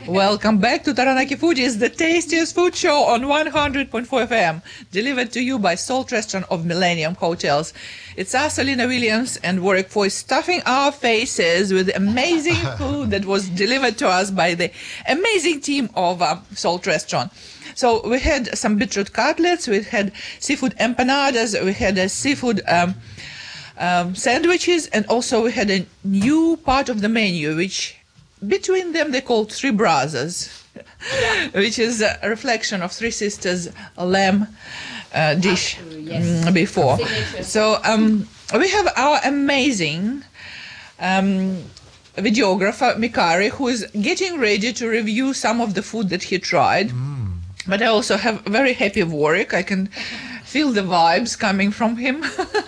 Welcome back to Taranaki Foodies, the tastiest food show on 100.4 FM, delivered to you by Salt Restaurant of Millennium Hotels. It's us, Alina Williams and Warwick Foy, stuffing our faces with amazing food that was delivered to us by the amazing team of Salt Restaurant. So we had some beetroot cutlets, we had seafood empanadas, we had a seafood sandwiches, and also we had a new part of the menu, which between them they called Three Brothers, which is a reflection of Three Sisters lamb dish before. So we have our amazing videographer Mikari, who is getting ready to review some of the food that he tried. But I also have very happy Warwick. I can feel the vibes coming from him.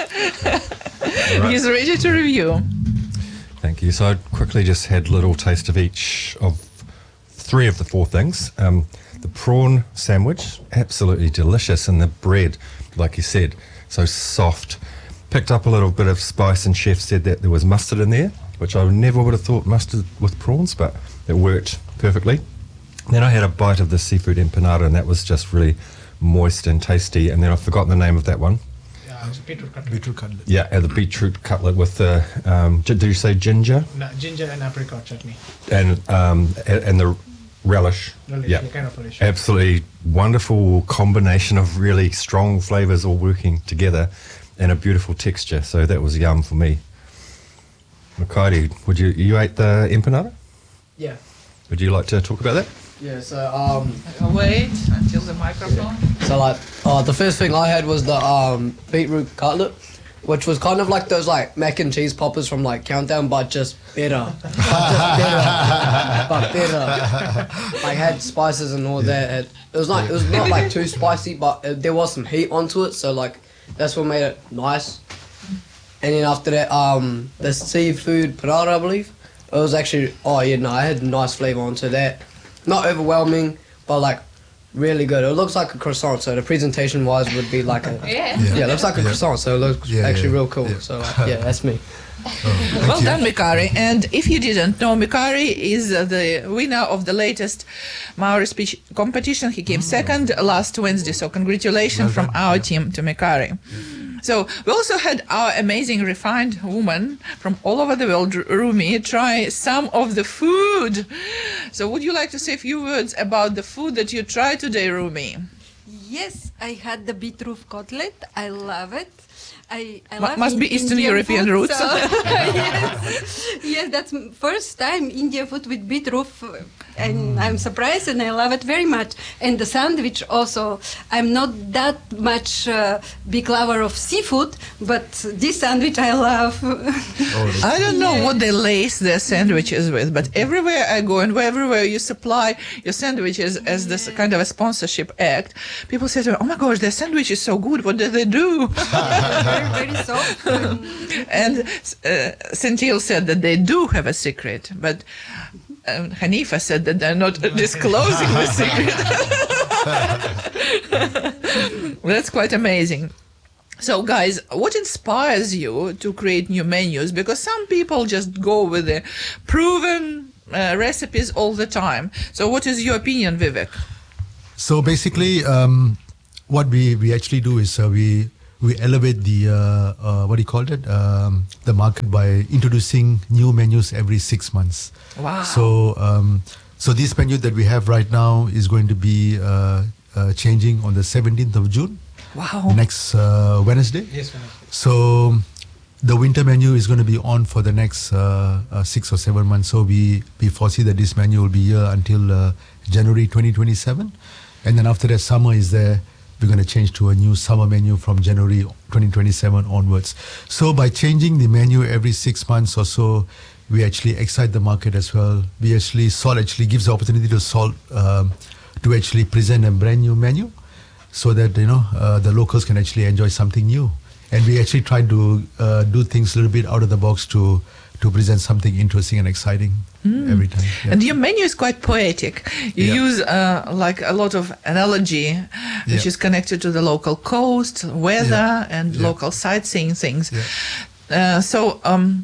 He's ready to review. Thank you. So I quickly just had a little taste of each of three of the four things. The prawn sandwich, absolutely delicious, and the bread, like you said, so soft. Picked up a little bit of spice, and Chef said that there was mustard in there, which I never would have thought mustard with prawns, but it worked perfectly. Then I had a bite of the seafood empanada, and that was just really moist and tasty. And then I've forgotten the name of that one. Beetroot cutlet. Beetroot cutlet. Yeah, the beetroot cutlet with the, did you say ginger? No, ginger and apricot chutney. And the relish. Yeah, kind of relish. Absolutely wonderful combination of really strong flavours all working together and a beautiful texture. So that was yum for me. Makairi, you ate the empanada? Yeah. Would you like to talk about that? Yeah, so Wait until the microphone. so like the first thing I had was the beetroot cutlet, which was kind of like those like mac and cheese poppers from like Countdown, but just better. But better. Like had spices and all that. It was not like too spicy, but there was some heat onto it, so like that's what made it nice. And then after that, the seafood parata, I believe. It was actually I had nice flavour onto that. Not overwhelming, but like really good. It looks like a croissant, so the presentation wise would be like a it looks like a croissant, so it looks actually real cool. Yeah. So like, that's me. Well done, Mikari. And if you didn't know, Mikari is the winner of the latest Maori speech competition. He came second last Wednesday, so congratulations from our team to Mikari. So we also had our amazing refined woman from all over the world, Rumi, try some of the food. So would you like to say a few words about the food that you tried today, Rumi? Yes, I had the beetroot cutlet. I love it. I love must be Eastern Indian European food, roots. So yes, that's first time Indian food with beetroot, and I'm surprised and I love it very much. And the sandwich also. I'm not that much big lover of seafood, but this sandwich I love. I don't know what they lace their sandwiches with, but everywhere I go and everywhere you supply your sandwiches as this kind of a sponsorship act, people say to me, "Oh my gosh, their sandwich is so good. What do they do?" Very soft. And Sentil said that they do have a secret, but Hanifa said that they're not disclosing the secret. That's quite amazing. So guys, what inspires you to create new menus? Because some people just go with the proven recipes all the time. So what is your opinion, Vivek? So basically, what we actually do is we elevate the the market by introducing new menus every 6 months. Wow. So this menu that we have right now is going to be changing on the 17th of June. Wow. Next Wednesday. Yes, Wednesday. So the winter menu is going to be on for the next 6 or 7 months. So we foresee that this menu will be here until January 2027. And then after that, summer is there. We're going to change to a new summer menu from January 2027 onwards. So by changing the menu every 6 months or so, we actually excite the market as well. Salt actually gives the opportunity to Salt to actually present a brand new menu, so that the locals can actually enjoy something new. And we actually try to do things a little bit out of the box to present something interesting and exciting every time. Yeah. And your menu is quite poetic. You use like a lot of analogy, which is connected to the local coast, weather, and local sightseeing things. Yeah. So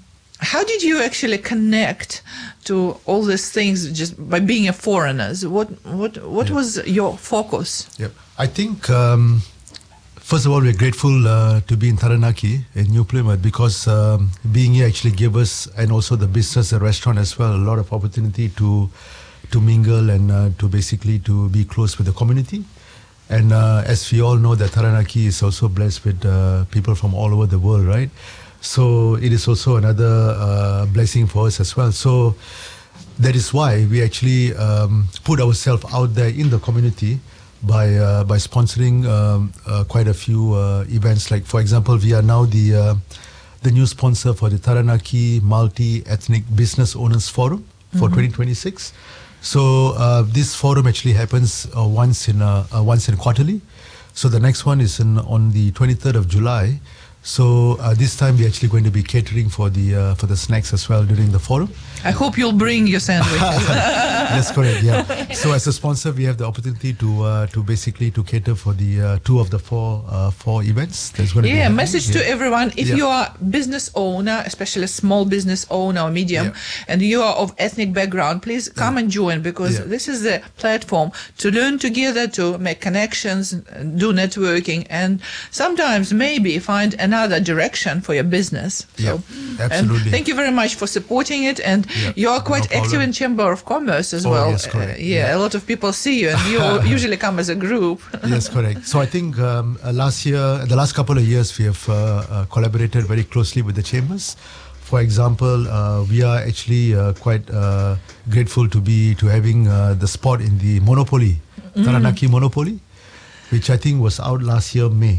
how did you actually connect to all these things just by being a foreigners? What was your focus? Yep. I think first of all, we're grateful to be in Taranaki in New Plymouth because being here actually gave us, and also the business, the restaurant as well, a lot of opportunity to mingle and to basically to be close with the community. And as we all know, that Taranaki is also blessed with people from all over the world, right? So it is also another blessing for us as well. So that is why we actually put ourselves out there in the community by sponsoring quite a few events. Like, for example, we are now the new sponsor for the Taranaki Multi-Ethnic Business Owners Forum for 2026. So this forum actually happens once in quarterly. So the next one is on the 23rd of July. So this time we're actually going to be catering for the snacks as well during the forum. I hope you'll bring your sandwiches. That's correct. Yeah. So as a sponsor, we have the opportunity to basically to cater for the 2 of the 4 events. That's going to be happening. Message to everyone: if you are business owner, especially a small business owner or medium, and you are of ethnic background, please come and join, because this is the platform to learn together, to make connections, do networking, and sometimes maybe find another direction for your business. Yeah, so, absolutely. And thank you very much for supporting it. And you are quite active in Chamber of Commerce as well. Yes, correct. A lot of people see you, and you usually come as a group. Yes, correct. So I think the last couple of years, we have collaborated very closely with the chambers. For example, we are actually quite grateful to having the spot in the Monopoly, Taranaki Monopoly, which I think was out last year, May.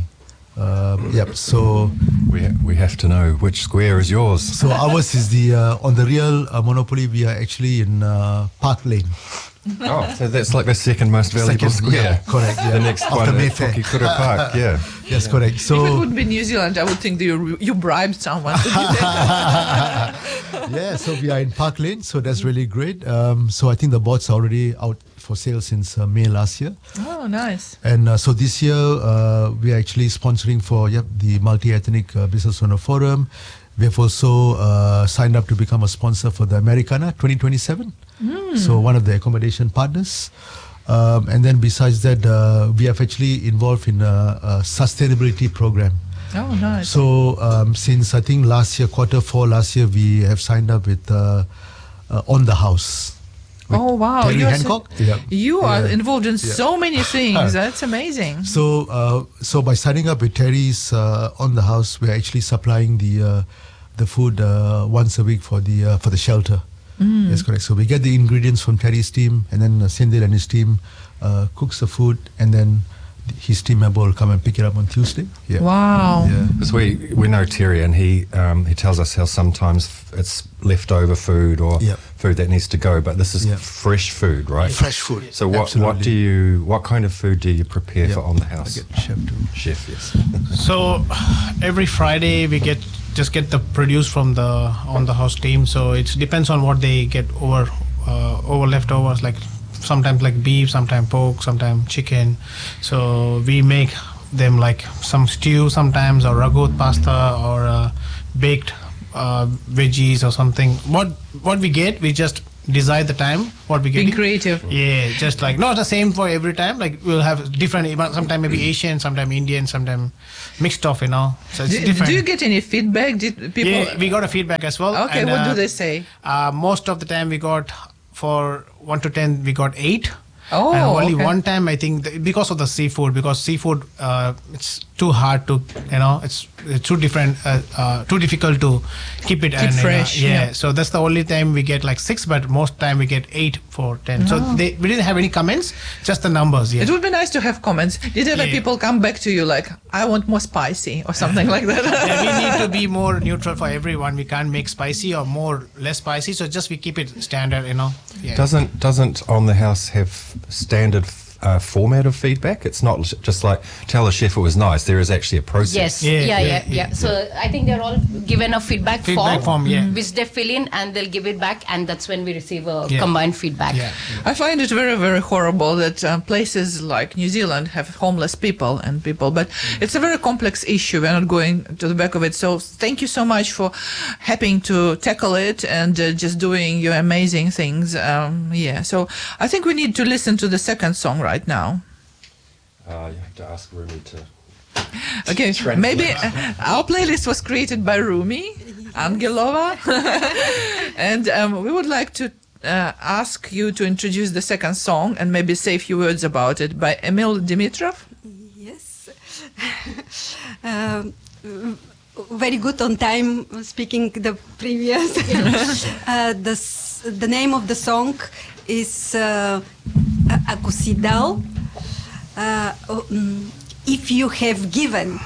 So we have to know which square is yours. So ours is the on the real Monopoly. We are actually in Park Lane. Oh, so that's like the second most valuable square. Yeah, correct. Yeah. The next After one at Mayfair. Whakekura Park. Yeah. Yes, correct. So if it would be New Zealand, I would think that you bribed someone to do that. Yeah, so we are in Park Lane, so that's really great. So I think the boards are already out for sale since May last year. Oh, nice. And so this year we are actually sponsoring for the Multi-Ethnic Business Owner Forum. We have also signed up to become a sponsor for the Americana 2027. So one of the accommodation partners. And then besides that, we have actually involved in a sustainability program. Oh, nice. So since I think Q4 last year, we have signed up with On the House. Oh, wow. Terry Hancock. You are involved in so many things. That's amazing. So so by signing up with Terry's On the House, we're actually supplying the food once a week for the shelter. That's correct. So we get the ingredients from Terry's team, and then Sindel and his team cooks the food, and then his team member will come and pick it up on Tuesday. Yeah. Wow. Yeah. Because we know Terry, and he tells us how sometimes it's leftover food or food that needs to go, but this is fresh food, right? Fresh food. So what kind of food do you prepare for On the House? Chef, yes. So every Friday we just get the produce from the On the House team. So it depends on what they get over leftovers, like sometimes like beef, sometimes pork, sometimes chicken. So we make them like some stew sometimes, or ragout pasta, or baked veggies or something. What we get, we just decide the time what we get. Being creative. Yeah, just like not the same for every time. Like we'll have different, sometimes maybe Asian, sometimes Indian, sometimes mixed off, So it's different. Do you get any feedback? Did people? Yeah, we got a feedback as well. Okay, and, what do they say? Most of the time we got, for 1 to 10, we got 8. Oh, and only one time, I think, because of the seafood, it's too hard to, it's too different, too difficult to keep it fresh. So that's the only time we get like 6, but most time we get 8 for 10. So we didn't have any comments, just the numbers. It would be nice to have comments. Did ever people come back to you like, I want more spicy or something like that? We need to be more neutral for everyone. We can't make spicy or less spicy. So just we keep it standard, Yeah. Doesn't On the House have standard a format of feedback. It's not just like tell the chef it was nice. There is actually a process. Yes. Yeah. So I think they're all given a feedback form, yeah. which they fill in and they'll give it back, and that's when we receive a Yeah. combined feedback. Yeah. I find it very, very horrible that places like New Zealand have homeless people, but it's a very complex issue. We're not going to the back of it. So thank you so much for helping to tackle it and just doing your amazing things. So I think we need to listen to the second song right now. You have to ask Rumi to. Okay, maybe our playlist was created by Rumi Angelova, and we would like to ask you to introduce the second song and maybe say a few words about it, by Emil Dimitrov. Yes. Very good on time speaking the previous. The name of the song is Ako si dal, if you have given.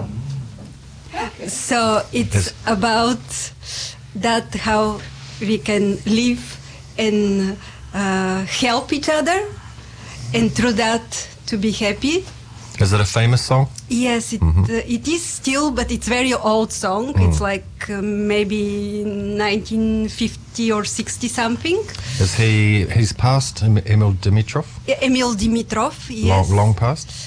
So it's about that how we can live and help each other, and through that to be happy. Is it a famous song? Yes, it is still, but it's very old song. It's like maybe 1950 or 60 something. Is he's passed, Emil Dimitrov? Emil Dimitrov, yes. Long past?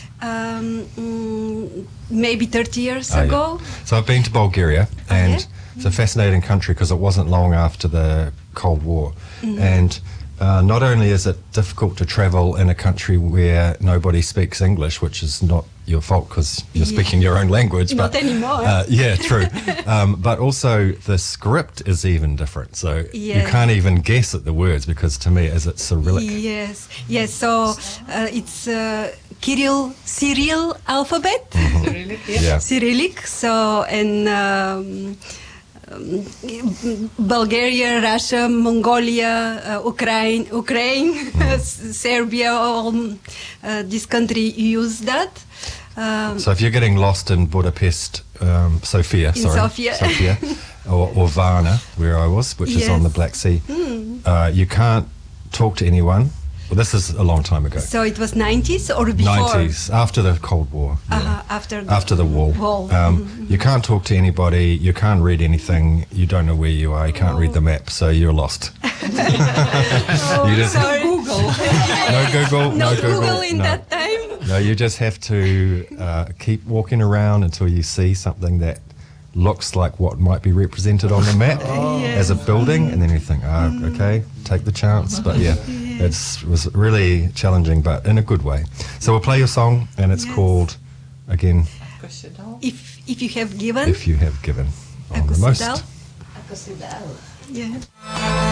Maybe 30 years ago. Yeah. So I've been to Bulgaria, and it's a fascinating country because it wasn't long after the Cold War. And not only is it difficult to travel in a country where nobody speaks English, which is not your fault because you're speaking your own language. Not but, anymore. Yeah, true. But also the script is even different. So you can't even guess at the words because to me is it Cyrillic. Yes. So it's Cyrillic alphabet. Yeah. Cyrillic. So, and Bulgaria, Russia, Mongolia, Ukraine, Serbia, all this country use that. So if you're getting lost in Budapest, Sofia, or Varna, where I was, which is on the Black Sea, you can't talk to anyone. Well, this is a long time ago. So it was 90s or before? 90s, after the Cold War. Yeah. After the wall. You can't talk to anybody, you can't read anything, you don't know where you are, you can't read the map, so you're lost. You just, sorry. No Google in that time. No, you just have to keep walking around until you see something that looks like what might be represented on the map as a building, and then you think, okay, take the chance. But yeah, it was really challenging, but in a good way. So we'll play your song, and it's called, again, If you have given. If You Have Given, on the most. Yeah.